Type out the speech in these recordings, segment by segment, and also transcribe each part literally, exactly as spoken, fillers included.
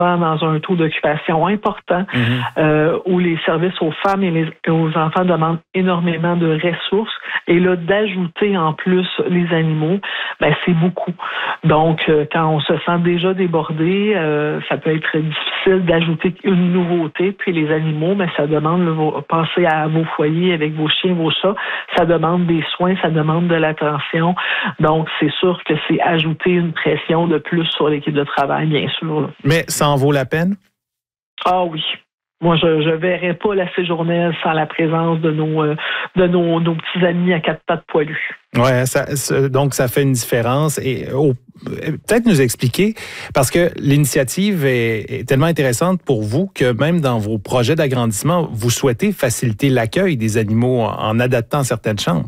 dans un taux d'occupation important, Mm-hmm. euh, où les services aux femmes et, les, et aux enfants demandent énormément de ressources. Et là, d'ajouter en plus les animaux, ben c'est beaucoup. Donc, euh, quand on se sent déjà débordé, euh, ça peut être difficile d'ajouter une nouveauté. Puis les animaux, ben ça demande, là, vos, pensez à vos foyers avec vos chiens, vos chats, ça demande des soins, ça demande de l'attention. Donc, c'est sûr que c'est ajouter une pression de plus sur l'équipe de travail, bien sûr. Là. Mais ça en vaut la peine? Ah oui. Moi, je ne verrais pas la séjournelle sans la présence de nos euh, de nos, nos petits amis à quatre pattes poilus. Ouais, ça, ça, donc ça fait une différence. Et oh, peut-être nous expliquer, parce que l'initiative est, est tellement intéressante pour vous que même dans vos projets d'agrandissement, vous souhaitez faciliter l'accueil des animaux en, en adaptant certaines chambres.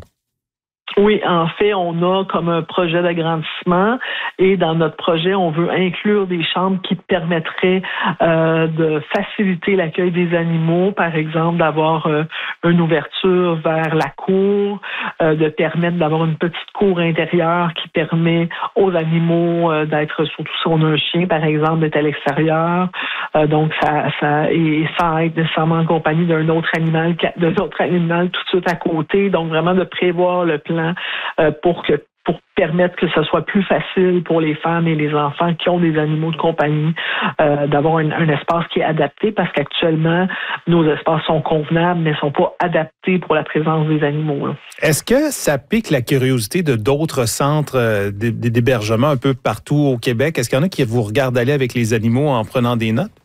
Oui, en fait, on a comme un projet d'agrandissement et dans notre projet, on veut inclure des chambres qui permettraient euh, de faciliter l'accueil des animaux, par exemple d'avoir euh, une ouverture vers la cour, euh, de permettre d'avoir une petite cour intérieure qui permet aux animaux euh, d'être, surtout si on a un chien, par exemple, d'être à l'extérieur. Euh, donc, ça, ça et sans être nécessairement en compagnie d'un autre animal, d'un autre animal tout de suite à côté. Donc, vraiment de prévoir le plan euh, pour que pour permettre que ce soit plus facile pour les femmes et les enfants qui ont des animaux de compagnie euh, d'avoir un, un espace qui est adapté, parce qu'actuellement, nos espaces sont convenables, mais ne sont pas adaptés pour la présence des animaux. Là. Est-ce que ça pique la curiosité de d'autres centres euh, d'hébergement un peu partout au Québec? Est-ce qu'il y en a qui vous regardent aller avec les animaux en prenant des notes?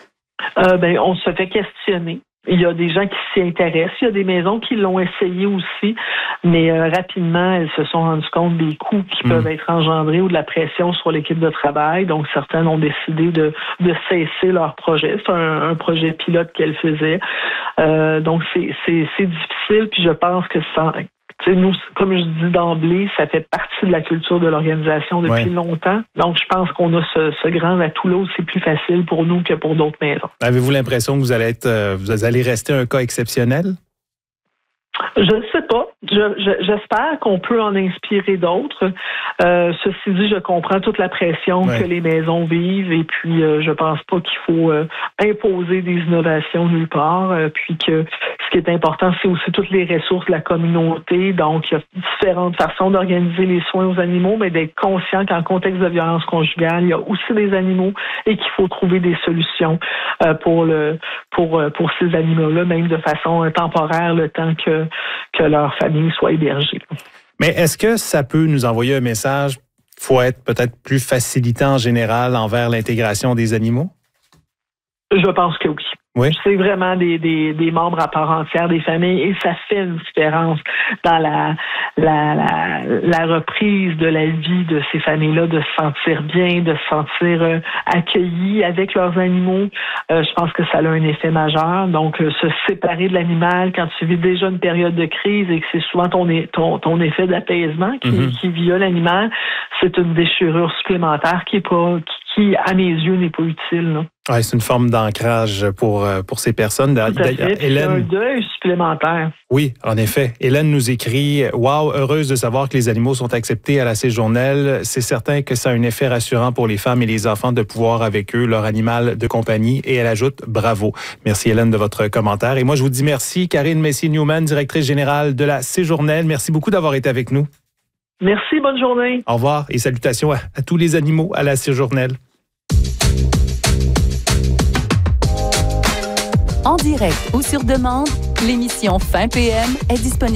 Euh, ben, on se fait questionner. Il y a des gens qui s'y intéressent. Il y a des maisons qui l'ont essayé aussi, mais euh, rapidement, elles se sont rendues compte des coûts qui mmh. peuvent être engendrés ou de la pression sur l'équipe de travail. Donc, certains ont décidé de, de cesser leur projet. C'est un, un projet pilote qu'elles faisaient. Euh, donc, c'est, c'est, c'est difficile, puis je pense que ça... T'sais, nous, comme je dis d'emblée, ça fait partie de la culture de l'organisation depuis ouais. longtemps. Donc, je pense qu'on a ce, ce grand atout-là où c'est plus facile pour nous que pour d'autres maisons. Avez-vous l'impression que vous allez être, euh, vous allez rester un cas exceptionnel? Je ne sais pas. Je, je, j'espère qu'on peut en inspirer d'autres. Euh, ceci dit, je comprends toute la pression ouais. que les maisons vivent et puis euh, je pense pas qu'il faut euh, imposer des innovations nulle part. Euh, puis que ce qui est important, c'est aussi toutes les ressources de la communauté. Donc, il y a différentes façons d'organiser les soins aux animaux, mais d'être conscient qu'en contexte de violence conjugale, il y a aussi des animaux et qu'il faut trouver des solutions euh, pour le pour pour ces animaux-là, même de façon temporaire, le temps que que leur famille soit hébergée. Mais est-ce que ça peut nous envoyer un message? Il faut être peut-être plus facilitant en général envers l'intégration des animaux? Je pense que oui. Oui. C'est vraiment des, des, des membres à part entière des familles et ça fait une différence dans la, la, la, la reprise de la vie de ces familles-là, de se sentir bien, de se sentir euh, accueillis avec leurs animaux. Euh, je pense que ça a un effet majeur. Donc, euh, se séparer de l'animal quand tu vis déjà une période de crise et que c'est souvent ton, ton, ton effet d'apaisement qui, mm-hmm. qui via l'animal, c'est une déchirure supplémentaire qui est pas, qui, qui à mes yeux, n'est pas utile, là. Oui, c'est une forme d'ancrage pour, pour ces personnes. Tout à fait. Hélène, un deuil supplémentaire. Oui, en effet. Hélène nous écrit « Wow, heureuse de savoir que les animaux sont acceptés à la séjournelle. C'est certain que ça a un effet rassurant pour les femmes et les enfants de pouvoir avec eux leur animal de compagnie. » Et elle ajoute « Bravo ». Merci Hélène de votre commentaire. Et moi, je vous dis merci. Karine Messier-Newman, directrice générale de la Séjournelle. Merci beaucoup d'avoir été avec nous. Merci, bonne journée. Au revoir et salutations à, à tous les animaux à la Séjournelle. En direct ou sur demande, l'émission Fin P M est disponible.